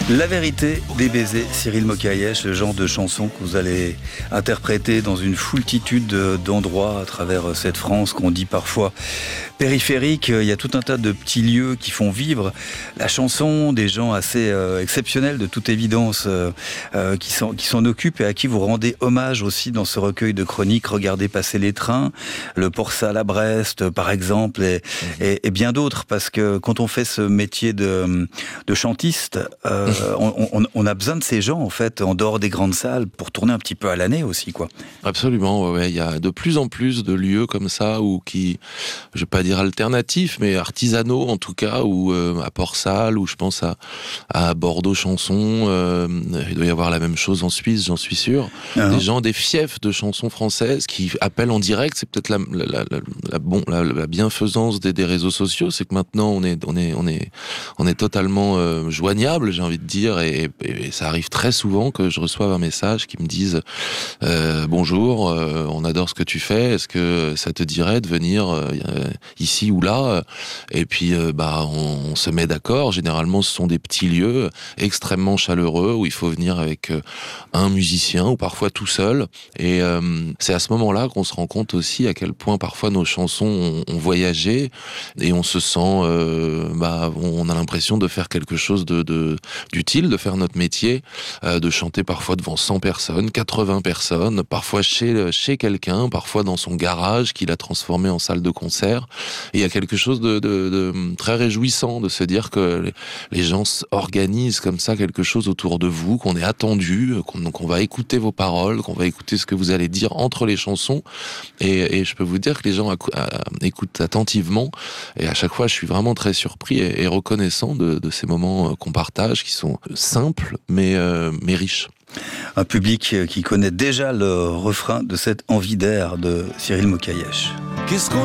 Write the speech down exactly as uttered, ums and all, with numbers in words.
La vérité des baisers, Cyril Mokayesh, le genre de chanson que vous allez interpréter dans une foultitude d'endroits à travers cette France qu'on dit parfois périphérique. Il y a tout un tas de petits lieux qui font vivre la chanson, des gens assez euh, exceptionnels de toute évidence euh, euh, qui s'en qui s'en occupent et à qui vous rendez hommage aussi dans ce recueil de chroniques. Regardez passer les trains, le Port Salle à Brest par exemple et, mmh. et, et bien d'autres, parce que quand on fait ce métier de, de chantiste, euh, On, on, on a besoin de ces gens en fait en dehors des grandes salles pour tourner un petit peu à l'année aussi, quoi. Absolument, ouais, ouais. Il y a de plus en plus de lieux comme ça ou qui, je vais pas dire alternatifs, mais artisanaux en tout cas, ou euh, à Port-Salle, ou je pense à, à Bordeaux Chansons. Euh, il doit y avoir la même chose en Suisse, j'en suis sûr. Ah. Des gens, des fiefs de chansons françaises qui appellent en direct. C'est peut-être la, la, la, la, la, bon, la, la bienfaisance des, des réseaux sociaux, c'est que maintenant on est, on est, on est, on est totalement euh, joignable, j'ai envie de dire, et, et, et ça arrive très souvent que je reçoive un message qui me dise euh, bonjour, euh, on adore ce que tu fais, est-ce que ça te dirait de venir euh, ici ou là, et puis euh, bah on, on se met d'accord. Généralement ce sont des petits lieux extrêmement chaleureux où il faut venir avec euh, un musicien ou parfois tout seul, et euh, c'est à ce moment-là qu'on se rend compte aussi à quel point parfois nos chansons ont, ont voyagé et on se sent euh, bah on a l'impression de faire quelque chose de, de d'utile, de faire notre métier, euh, de chanter parfois devant cent personnes, quatre-vingts personnes, parfois chez, chez quelqu'un, parfois dans son garage qu'il a transformé en salle de concert. Et il y a quelque chose de, de, de très réjouissant de se dire que les gens organisent comme ça quelque chose autour de vous, qu'on est attendu, qu'on, qu'on va écouter vos paroles, qu'on va écouter ce que vous allez dire entre les chansons. Et, et je peux vous dire que les gens à, à, écoutent attentivement. Et à chaque fois, je suis vraiment très surpris et, et reconnaissant de, de ces moments qu'on partage, qui sont simples mais, euh, mais riches. Un public qui connaît déjà le refrain de cette envie d'air de Cyril Mokayesh. Qu'est-ce qu'on